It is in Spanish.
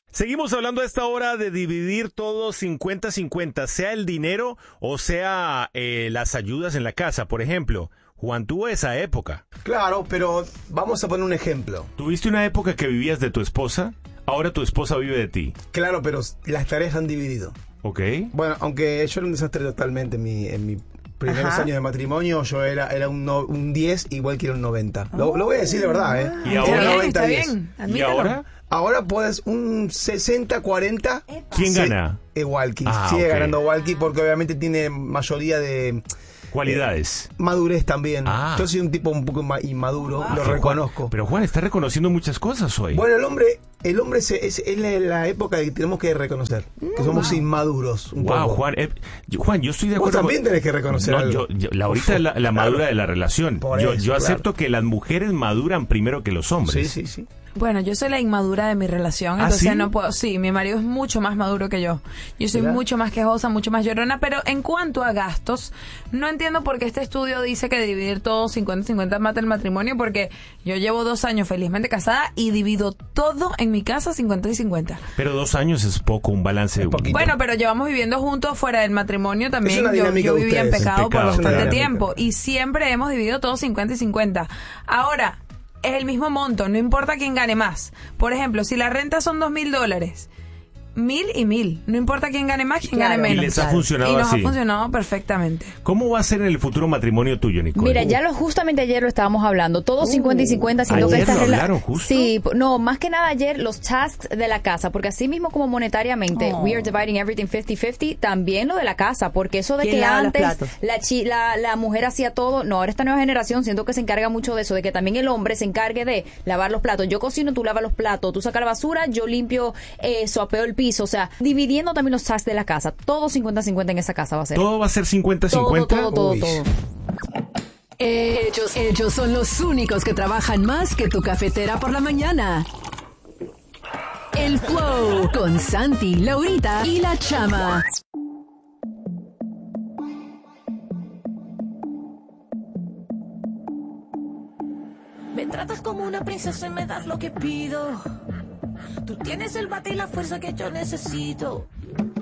Seguimos hablando a esta hora de dividir todo 50-50, sea el dinero o sea las ayudas en la casa, por ejemplo. Juan tuvo esa época. Claro, pero vamos a poner un ejemplo. ¿Tuviste una época que vivías de tu esposa? Ahora tu esposa vive de ti. Claro, pero las tareas han dividido. Ok. Bueno, aunque yo era un desastre totalmente en mi primeros años de matrimonio, yo era un 10 igual que era un 90. Lo voy a decir de verdad, ¿eh? ¿Y ahora? Era 90, Está 10. bien, ¿Y admítelo. ahora? Ahora puedes un 60-40. ¿Quién gana? Walkie. Ah, Sigue ok. ganando Walkie porque obviamente tiene mayoría de Cualidades. madurez también. Ah. Yo soy un tipo un poco inmaduro, lo Juan, reconozco. pero Juan está reconociendo muchas cosas hoy. Bueno, el hombre es la época que tenemos que reconocer, que somos inmaduros un Wow, poco. Juan, yo estoy de Vos acuerdo. también tenés que reconocer No, algo. ahorita es la madura de la relación. Por Yo eso, acepto que las mujeres maduran primero que los hombres. Sí. Bueno, yo soy la inmadura de mi relación, ¿Ah, entonces sí? no puedo. Sí, mi marido es mucho más maduro que yo. Yo soy ¿Verdad? mucho más quejosa, mucho más llorona, pero en cuanto a gastos, no entiendo por qué este estudio dice que dividir todo 50-50 mata el matrimonio, porque yo llevo 2 años felizmente casada y divido todo en mi casa 50-50. Pero 2 años es poco, un balance. Es poquito. Bueno, pero llevamos viviendo juntos fuera del matrimonio también. Es una dinámica Yo de vivía en ustedes, pecado en por pecado, bastante claro. tiempo y siempre hemos dividido todo 50-50. Ahora, es el mismo monto, no importa quién gane más. Por ejemplo, si la renta son $2,000, 1,000 y 1,000. No importa quién gane más, quién Claro. gane Y menos. les ha funcionado Y nos así. ha funcionado perfectamente. ¿Cómo va a ser en el futuro matrimonio tuyo, Nicole? Mira, justamente ayer lo estábamos hablando, todo 50 y 50, siendo que ¿ayer esta lo regla... hablaron justo? Sí, no, más que nada ayer los tasks de la casa, porque así mismo como monetariamente, we are dividing everything 50-50, también lo de la casa, porque eso de ¿Quién que lava los antes platos? la mujer hacía todo, no, ahora esta nueva generación siento que se encarga mucho de eso, de que también el hombre se encargue de lavar los platos. Yo cocino, tú lavas los platos, tú sacas la basura, yo limpio, soapeo el piso, o sea, dividiendo también los tasks de la casa, todo 50-50 en esa casa va a ser. ¿Todo va a ser 50-50? Todo. Uy. Ellos son los únicos que trabajan más que tu cafetera por la mañana. El Flow con Santi, Laurita y La Chama. Me tratas como una princesa y me das lo que pido. Tú tienes el bate y la fuerza que yo necesito.